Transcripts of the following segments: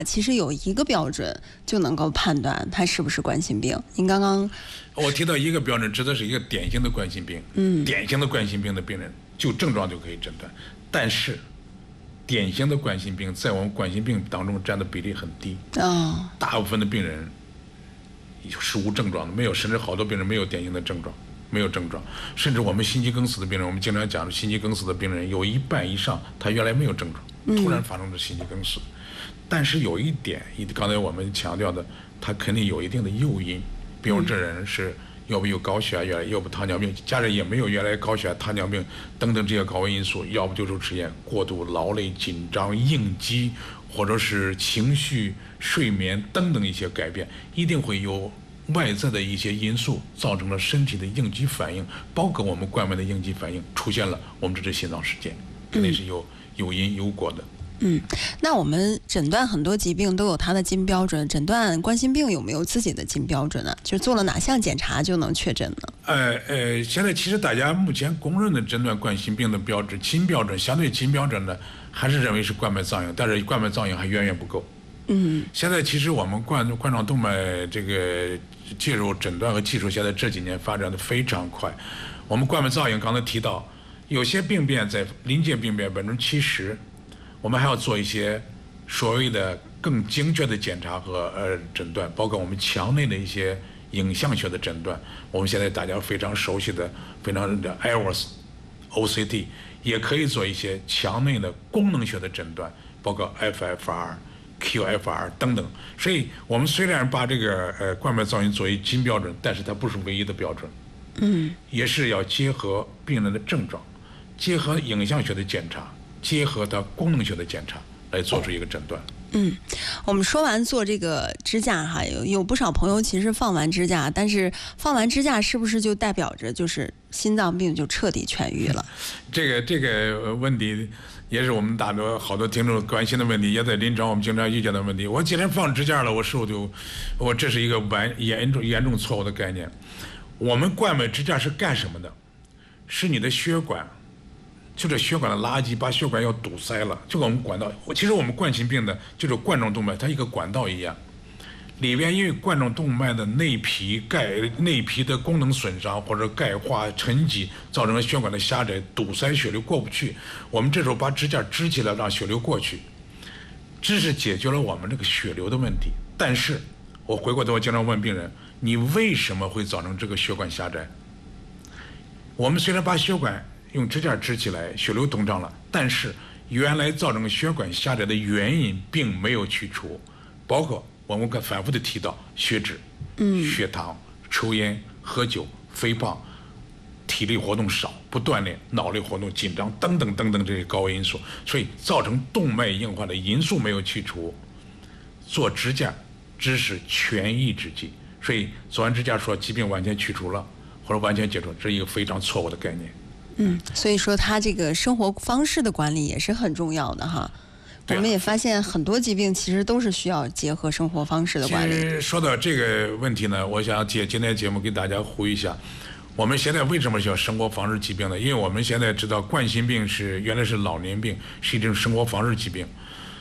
其实有一个标准就能够判断它是不是冠心病。您刚刚我提到一个标准，指的是一个典型的冠心病。典型的冠心病的病人就症状就可以诊断，但是典型的冠心病在我们冠心病当中占的比例很低。大部分的病人是无症状的，没有，甚至好多病人没有典型的症状，没有症状。甚至我们心肌梗死的病人，我们经常讲心肌梗死的病人有一半以上他原来没有症状，突然发生了心肌梗死。但是有一点，刚才我们强调的，他肯定有一定的诱因，比如这人是要不有高血压，原来要不糖尿病，家人也没有原来高血压、糖尿病等等这些高危因素，要不就是出现过度劳累、紧张、应激，或者是情绪、睡眠等等一些改变，一定会有外在的一些因素造成了身体的应激反应，包括我们冠脉的应激反应出现了，我们这是心脏事件，肯定是有因有果的。 那我们诊断很多疾病都有它的金标准，诊断冠心病有没有自己的金标准呢？就是做了哪项检查就能确诊呢？ 现在其实大家目前公认的诊断冠心病的标准，金标准相对金标准呢，还是认为是冠脉造影，但是冠脉造影还远远不够。现在其实我们冠状动脉这个介入诊断和技术，现在这几年发展的非常快。我们冠脉造影刚才提到，有些病变在临界病变70%。我们还要做一些所谓的更精确的检查和诊断，包括我们腔内的一些影像学的诊断。我们现在大家非常熟悉的、非常的 IRIS OCT， 也可以做一些腔内的功能学的诊断，包括 FFR、QFR 等等。所以，我们虽然把这个冠脉造影作为金标准，但是它不是唯一的标准。也是要结合病人的症状，结合影像学的检查，结合它功能学的检查来做出一个诊断。 我们说完做这个支架哈，有不少朋友其实放完支架，但是放完支架是不是就代表着就是心脏病就彻底痊愈了？这个问题也是我们好多听众关心的问题，也在临床我们经常遇见的问题。我既然放支架了，我这是一个严重错误的概念。我们冠脉支架是干什么的？是你的血管。就这血管的垃圾把血管要堵塞了，就跟我们管道，其实我们冠心病的就是冠状动脉，它一个管道一样，里边因为冠状动脉的内皮的功能损伤或者钙化沉积，造成了血管的狭窄，堵塞血流过不去。我们这时候把支架支起来，让血流过去，这是解决了我们这个血流的问题。但是我回过头，我经常问病人，你为什么会造成这个血管狭窄？我们虽然把血管用支架支起来，血流通畅了，但是原来造成血管狭窄的原因并没有去除，包括我们反复的提到血脂、血糖、抽烟、喝酒、肥胖、体力活动少、不锻炼、脑力活动紧张等等等等这些高危因素，所以造成动脉硬化的因素没有去除，做支架只是权宜之计，所以做完支架说疾病完全去除了或者完全解除，这是一个非常错误的概念。 所以说他这个生活方式的管理也是很重要的哈。我们也发现很多疾病其实都是需要结合生活方式的管理。 其实说到这个问题呢，我想借今天节目给大家呼吁一下，我们现在为什么叫生活方式疾病呢？因为我们现在知道冠心病原来是老年病，是一种生活方式疾病。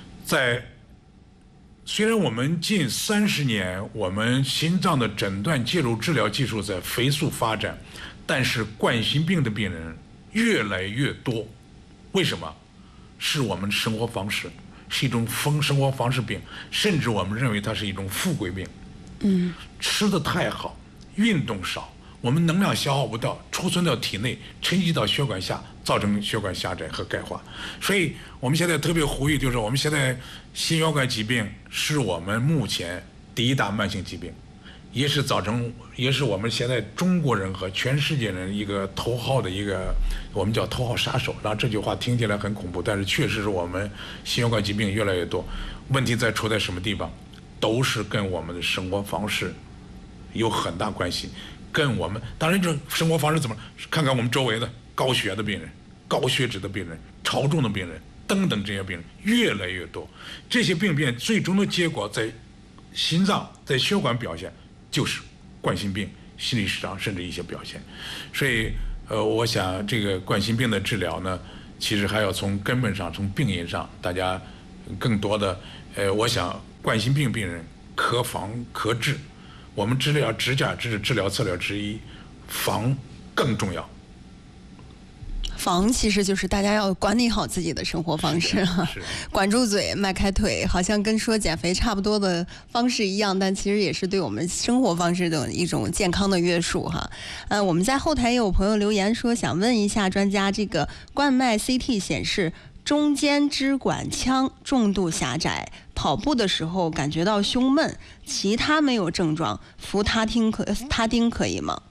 虽然我们近30年我们心脏的诊断介入治疗技术在飞速发展，但是冠心病的病人越来越多，为什么？是我们生活方式是一种生活方式病，甚至我们认为它是一种富贵病。吃得太好，运动少，我们能量消耗不到，储存到体内，沉积到血管下，造成血管狭窄和钙化。所以我们现在特别呼吁，就是我们现在心血管疾病是我们目前第一大慢性疾病，也是我们现在中国人和全世界人一个头号的一个，我们叫头号杀手。然后这句话听起来很恐怖，但是确实是我们心血管疾病越来越多。问题出在什么地方？都是跟我们的生活方式有很大关系。跟我们当然这生活方式怎么？看看我们周围的高血压的病人、高血脂的病人、超重的病人等等这些病人越来越多。这些病变最终的结果在心脏、在血管表现。就是冠心病、心律失常，甚至一些表现。所以我想这个冠心病的治疗呢，其实还要从根本上、从病因上，大家更多的我想冠心病病人可防可治，我们治疗指甲只是治疗策略之一，防更重要。 防其实就是大家要管理好自己的生活方式哈，管住嘴，迈开腿，好像跟说减肥差不多的方式一样，但其实也是对我们生活方式的一种健康的约束哈。我们在后台也有朋友留言说，想问一下专家，这个冠脉 CT 显示中间支管腔重度狭窄，跑步的时候感觉到胸闷，其他没有症状，服他汀可以吗？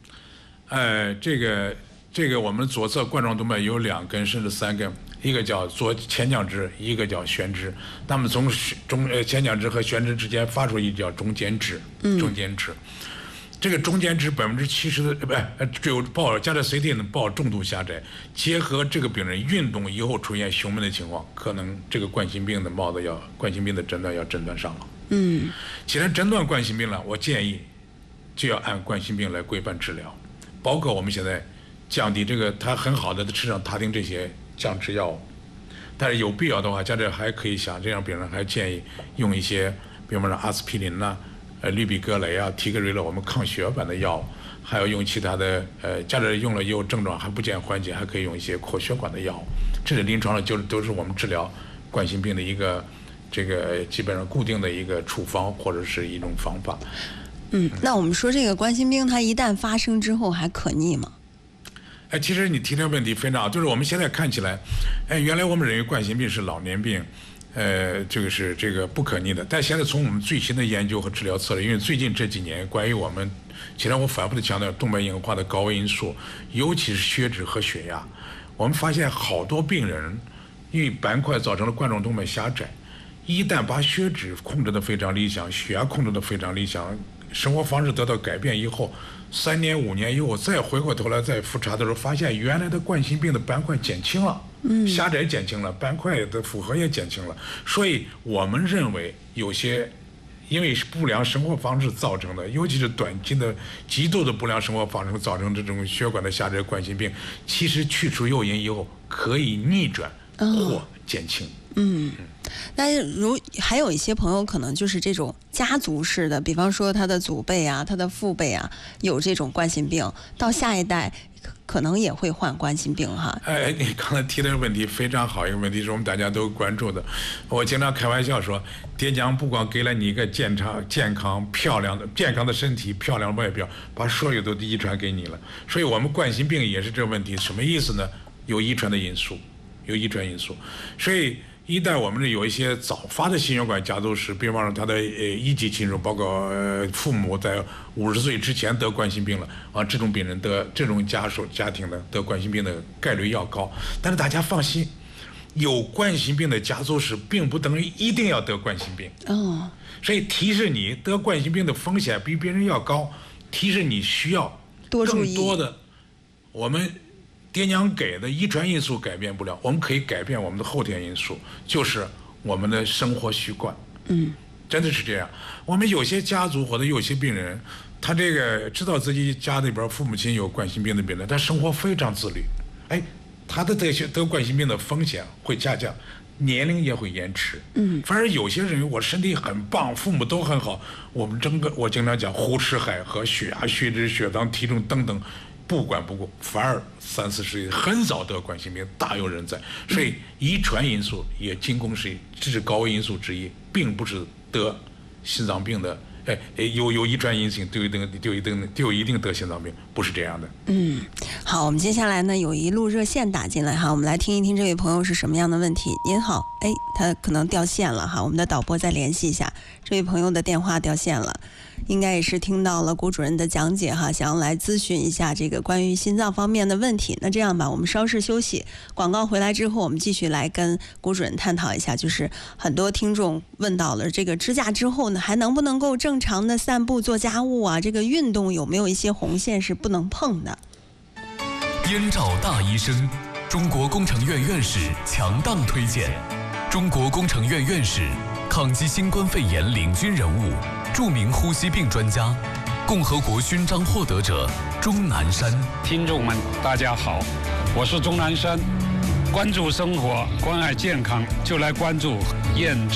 这个我们左侧冠状动脉有2根甚至3根，一个叫左前降支，一个叫悬支。那么从前降支和悬支之间发出一个叫中间支，中间支。这个中间支70%只有加上 CT 能报重度狭窄，结合这个病人运动以后出现胸闷的情况，可能这个冠心病的冠心病的诊断要诊断上了。既然诊断冠心病了，我建议就要按冠心病来规范治疗，包括我们现在降低这个它很好的吃上他汀这些降脂药，但是有必要的话，家长还可以想这样病人还建议用一些，比方说阿司匹林呐、氯吡格雷啊、提格瑞乐我们抗血管的药，还有用其他的家长用了也有症状还不见缓解，还可以用一些扩血管的药。这是临床上都是我们治疗冠心病的一个这个基本上固定的一个处方或者是一种方法。 那我们说这个冠心病它一旦发生之后还可逆吗？ 其实你提这个问题非常好，就是我们现在看起来，原来我们认为冠心病是老年病，这个是这个不可逆的。但现在从我们最新的研究和治疗策略，因为最近这几年关于我们，其实我反复的强调动脉硬化的高危因素，尤其是血脂和血压，我们发现好多病人因为斑块造成了冠状动脉狭窄，一旦把血脂控制得非常理想，血压控制得非常理想，生活方式得到改变以后，3年5年以后再回过头来再复查的时候，发现原来的冠心病的斑块减轻了，狭窄减轻了，斑块的负荷也减轻了。所以我们认为有些因为不良生活方式造成的，尤其是短期的极度的不良生活方式造成这种血管的狭窄冠心病，其实去除诱因以后可以逆转或减轻。 但是还有一些朋友可能就是这种家族式的，比方说他的祖辈啊、他的父辈啊有这种冠心病，到下一代可能也会患冠心病哈。 你刚才提的问题非常好，一个问题是我们大家都关注的。我经常开玩笑说，爹娘不光给了你一个健康漂亮的身体、漂亮的外表，把所有都遗传给你了。所以我们冠心病也是这个问题，什么意思呢？有遗传的因素，所以一旦我们有一些早发的心血管家族史，比方说他的一级亲属，包括父母在50岁之前得冠心病了啊，这种病人这种家庭的得冠心病的概率要高。但是大家放心，有冠心病的家族史并不等于一定要得冠心病。所以提示你得冠心病的风险比别人要高，提示你需要更多的我们爹娘给的遗传因素改变不了，我们可以改变我们的后天因素，就是我们的生活习惯。真的是这样。我们有些家族或者有些病人，他这个知道自己家里边父母亲有冠心病的病人，他生活非常自律，他的得冠心病的风险会下降，年龄也会延迟。反而有些人我身体很棒，父母都很好，我经常讲胡吃海喝、血压、血脂、血糖、体重等等不管不顾，反而30、40岁很早得冠心病，大有人在。所以遗传因素也仅供是这是高危因素之一，并不是得心脏病的有遗传因素就一定得心脏病，不是这样的。 好，我们接下来呢有一路热线打进来哈，我们来听一听这位朋友是什么样的问题。您好，他可能掉线了哈，我们的导播再联系一下，这位朋友的电话掉线了，应该也是听到了谷主任的讲解哈，想要来咨询一下这个关于心脏方面的问题。那这样吧，我们稍事休息，广告回来之后，我们继续来跟谷主任探讨一下，就是很多听众问到了这个支架之后呢，还能不能够正常的散步做家务啊？这个运动有没有一些红线是不能碰的？ 燕赵大医生，中国工程院院士强档推荐，中国工程院院士，抗击新冠肺炎领军人物，著名呼吸病专家，共和国勋章获得者钟南山。 听众们大家好，我是钟南山，关注生活，关爱健康，就来关注燕赵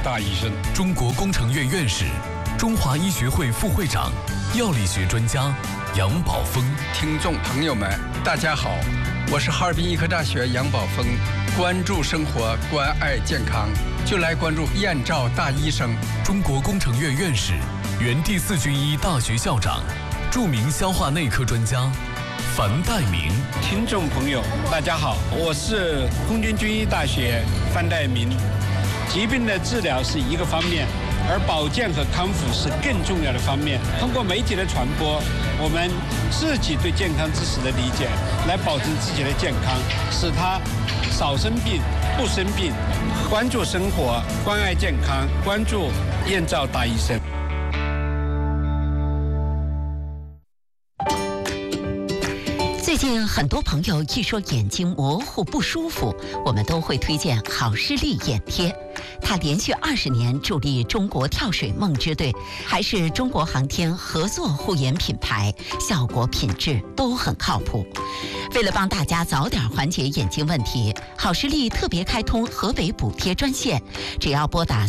大医生， 中国工程院院士、中华医学会副会长、药理学专家杨宝峰。 听众朋友们，大家好，我是哈尔滨医科大学杨宝峰。关注生活，关爱健康，就来关注燕赵大医生。 中国工程院院士、原第4军医大学校长、著名消化内科专家樊岱明。 听众朋友，大家好，我是空军军医大学樊岱明。疾病的治疗是一个方面，而保健和康复是更重要的方面。通过媒体的传播，我们自己对健康知识的理解，来保证自己的健康，使他少生病、不生病。关注生活，关爱健康，关注燕赵大医生。 最近很多朋友一说眼睛模糊不舒服，我们都会推荐好视力眼贴。它连续20年助力中国跳水梦之队，还是中国航天合作护眼品牌，效果品质都很靠谱。为了帮大家早点缓解眼睛问题，好视力特别开通河北补贴专线，只要拨打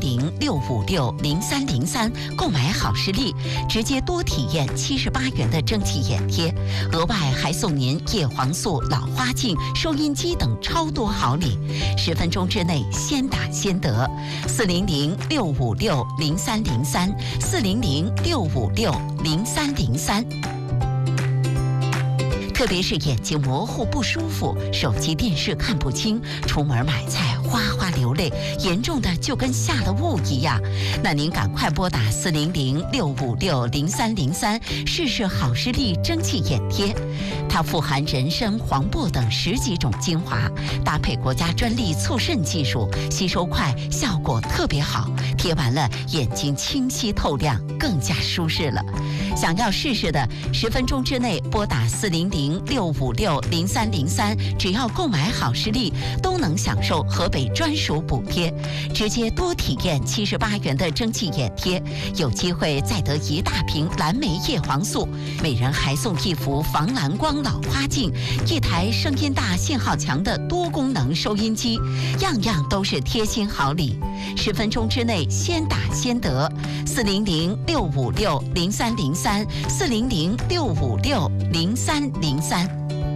400-656-0303购买好视力，直接多体验78元的蒸汽眼贴，额外还送您叶黄素、老花镜、收音机等超多好礼，10分钟之内先打先得。400-656-0303，400-656-0303。特别是眼睛模糊不舒服，手机电视看不清，出门买菜哗哗流泪，严重的就跟下了雾一样，那您赶快拨打400-656-0303试试好视力蒸汽眼贴。它富含人参、黄柏等10几种精华，搭配国家专利促渗技术，吸收快，效果特别好，贴完了眼睛清晰透亮，更加舒适了。想要试试的，10分钟之内拨打400-656-0303，只要购买好视力，都能享受河北专属补贴，直接多体验78元的蒸汽眼贴，有机会再得1大瓶蓝莓叶黄素，每人还送1幅防蓝光老花镜，1台声音大、信号强的多功能收音机，样样都是贴心好礼。10分钟之内先打先得，400-656-0303，400-656-0303。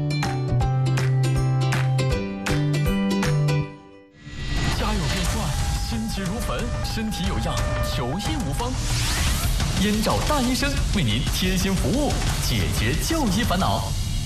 家有变幻，心急如焚，身体有恙，求医无方。燕赵大医生为您贴心服务，解决就医烦恼。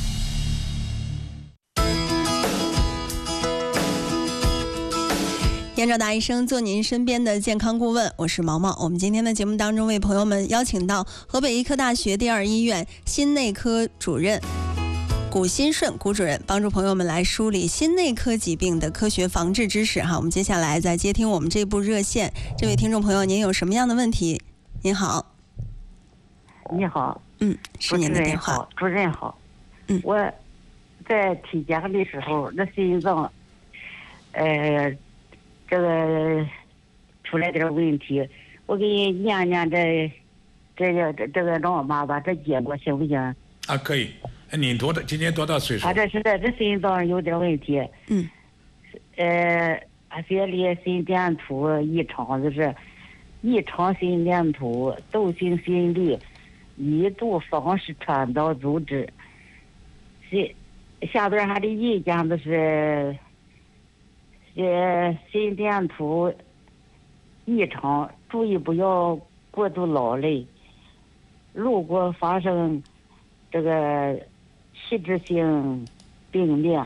燕赵大医生做您身边的健康顾问，我是毛毛。我们今天的节目当中为朋友们邀请到河北医科大学第2医院心内科主任谷新顺谷主任，帮助朋友们来梳理心内科疾病的科学防治知识哈。我们接下来再接听我们这部热线，这位听众朋友，您有什么样的问题？您好。 你好， 是您的电话。 主任好，我在体检的时候，那心脏，这个出来点问题，我给你念念这个老妈吧，这结果行不行？ 啊，可以。你今年多大岁数？ 这是这心脏有点问题。血里心电图异常，就是异常心电图、窦性心律、一度房室传导阻滞。下边还的意见的是。心电图异常，注意不要过度劳累。如果发生这个器质性病变，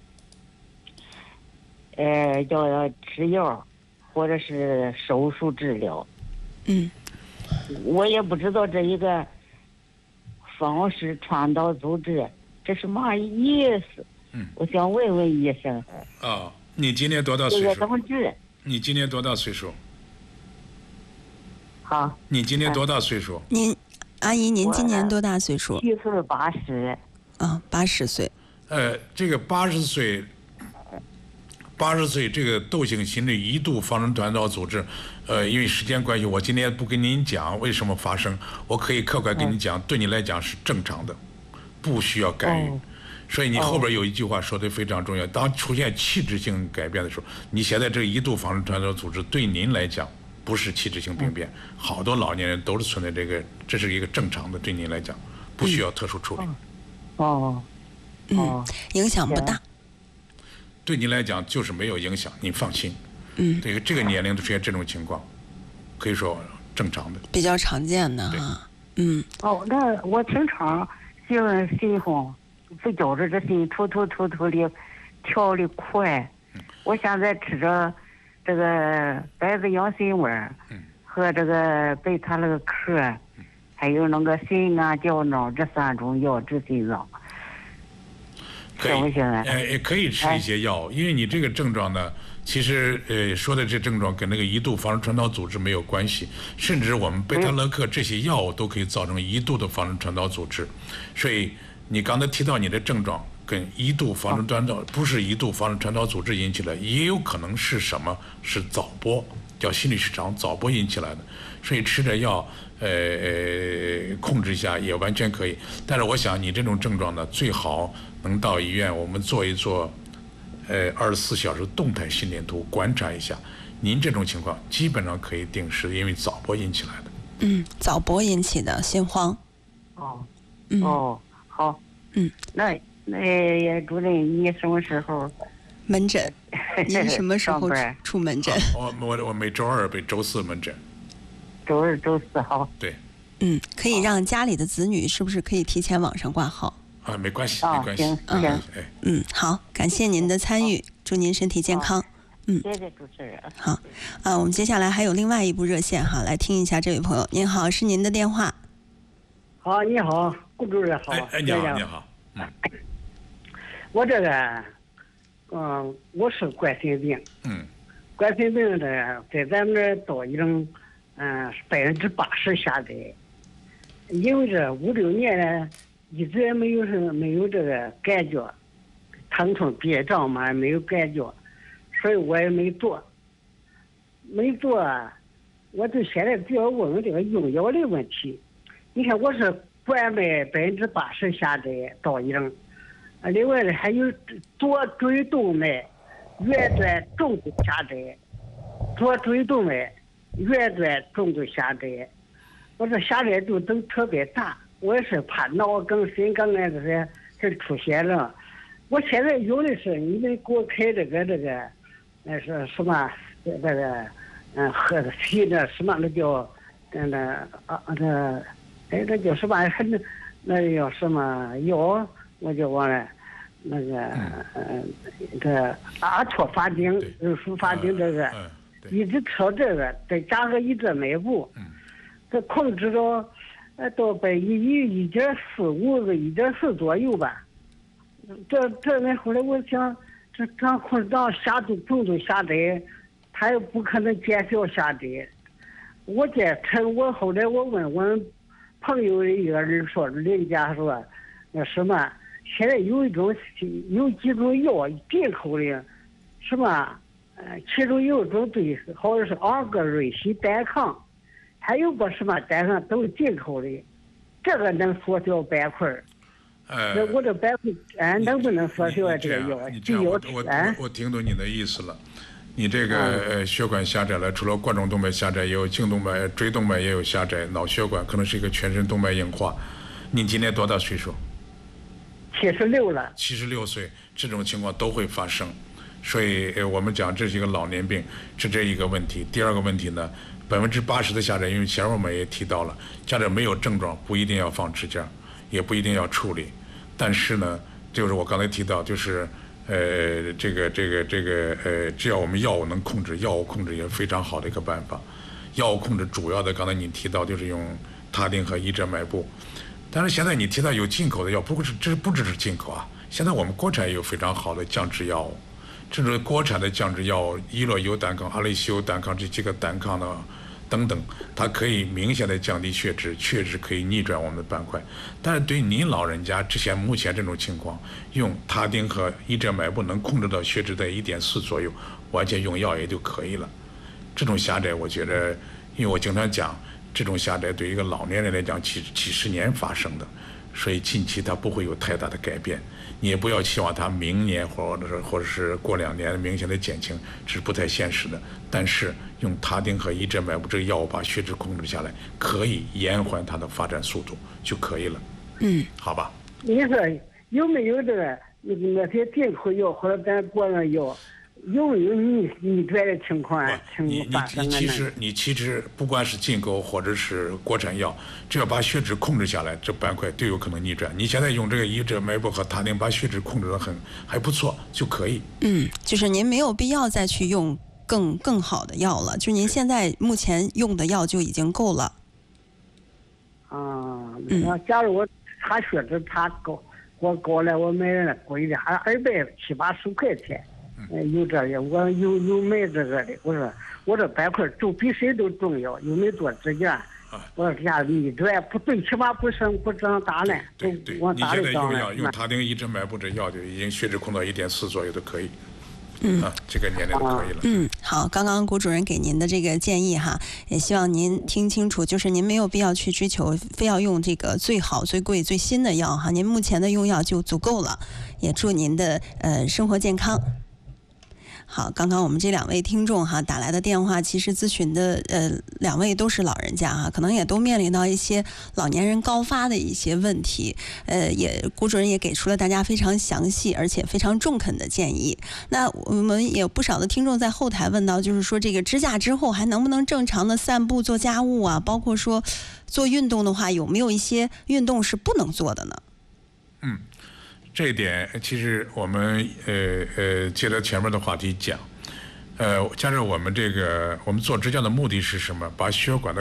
要吃药或者是手术治疗。我也不知道这一个房室传导阻滞这是嘛意思。我想问问医生。 你今年多大岁数？ 怎么治？ 你今年多大岁数？ 好。 你今年多大岁数？ 阿姨，您今年多大岁数 ？7岁80。 80岁。 这个80岁这个窦性心律一度房室传导阻滞，因为时间关系，我今天不跟您讲为什么发生，我可以客观跟你讲，对你来讲是正常的，不需要干预。 所以你后边有一句话说的非常重要，当出现器质性改变的时候，你现在这个胰岛防治传导组织对您来讲不是器质性病变，好多老年人都是存在这个，这是一个正常的，对您来讲不需要特殊处理。 影响不大。 对您来讲就是没有影响，您放心。这个年龄出现这种情况，可以说正常的， 比较常见的哈。 那我经常心慌，不觉着这心突突的跳的快。我现在吃着这个白子养心丸，和这个贝塔那个克，还有那个心安胶囊这3种药治心脏。 可以，可以吃一些药，因为你这个症状呢，其实说的这症状跟那个胰岛防治传导组织没有关系，甚至我们贝塔勒克这些药物都可以造成胰岛的防治传导组织，所以你刚才提到你的症状跟胰岛防治传导不是胰岛防治传导组织引起的，也有可能是什么？是早搏，叫心律失常早搏引起来的，所以吃着药控制一下也完全可以。但是我想你这种症状呢，最好能到医院我们做一做24小时动态心电图观察一下。您这种情况基本上可以定是因为早搏引起来的。 早搏引起的心慌。 好。那主任你什么时候门诊？您什么时候出门诊？ 我每周2、每周4门诊。 周2、周4好。 对。 可以让家里的子女是不是可以提前网上挂号？ 没关系，没关系。 行。好，感谢您的参与，祝您身体健康。 谢谢主持人。 好，我们接下来还有另外一部热线哈，来听一下这位朋友。您好，是您的电话。 好，你好，顾主任好。 你好，你好。 我这个，我是冠心病。冠心病的在咱们这都已经80%下载，因为这5、6年呢，一直也没有这个感觉，疼痛憋胀嘛没有感觉，所以我也没做，我就现在主要问问这个用药的问题。你看我是冠脉80%下载到已经，另外呢还有左椎动脉远端重度下载，左椎动脉远端重度下载，我这下载度都特别大，我也是怕脑梗、心梗啊这出现了。我现在用的是你们给我开这个是什么喝的西的什么那叫那叫什么那叫什么药我就忘了，那个阿托法定、肉舒法定这个。一直吃这个，再加个一折脉步，这控制到到1.45个1.4左右吧。这呢，后来我想，这掌控到重度下载，他又不可能减小下载。我后来我问朋友一个人说，人家说那什么，现在有几种药进口的，什么。其中有一种对，好像是昂格瑞西单抗，还有个什么单抗都是进口的，这个能缩小斑块。我这斑块能不能缩小这个药？ 我听懂你的意思了。你这个血管狭窄了，除了冠状动脉狭窄，也有颈动脉、椎动脉也有狭窄，脑血管可能是一个全身动脉硬化。你今年多大岁数 ？76了。 76岁，这种情况都会发生。所以我们讲这是一个老年病，是这一个问题。第二个问题呢，80%的下载，因为前面我们也提到了，家长没有症状不一定要放支架，也不一定要处理。但是呢，就是我刚才提到，就是只要我们药物能控制，药物控制也是非常好的一个办法。药物控制主要的，刚才你提到就是用他汀和一折脉步。但是现在你提到有进口的药，不只是进口啊，现在我们国产也有非常好的降脂药物。这种国产的降脂药物，伊洛尤单抗、阿雷西欧单抗这几个单抗呢，等等，它可以明显的降低血脂，确实可以逆转我们的斑块。但是对您老人家目前这种情况，用他汀和一折脉步能控制到血脂在1.4左右，完全用药也就可以了。这种狭窄，我觉得，因为我经常讲，这种狭窄对一个老年人来讲，几十年发生的， 所以近期它不会有太大的改变。你也不要期望它明年或者是过2年明显的减轻，这是不太现实的。但是用他汀和伊珍麦布这个药物把血脂控制下来，可以延缓它的发展速度就可以了。好吧。 你说有没有这个那些进口药或者咱国内药？有没有逆转的情况？ 你其实不管是进口或者是国产药，只要把血脂控制下来，这板块都有可能逆转。你现在用这个伊珍麦布和他汀把血脂控制得还不错就可以。 就是您没有必要再去用更好的药了，就您现在目前用的药就已经够了。 假如我查血脂查高了，我买了贵的，还270-280块钱。有这个，我有买这个的。我说我这板块就比谁都重要，又没做指甲。我说下逆转不对，起码不升不涨打了， 对，你现在用他汀伊珍麦布这药就已经血脂控到1.4左右都可以。这个年龄就可以了。 好，刚刚谷主任给您的这个建议哈，也希望您听清楚，就是您没有必要去追求非要用这个最好、最贵、最新的药哈，您目前的用药就足够了。也祝您的生活健康。好，刚刚我们这2位听众哈打来的电话，其实咨询的2位都是老人家哈，可能也都面临到一些老年人高发的一些问题。谷主任也给出了大家非常详细而且非常中肯的建议。那我们也有不少的听众在后台问到，就是说这个支架之后还能不能正常的散步做家务啊？包括说做运动的话，有没有一些运动是不能做的呢？ 这一点其实我们接着前面的话题讲，加上我们做支架的目的是什么？把血管的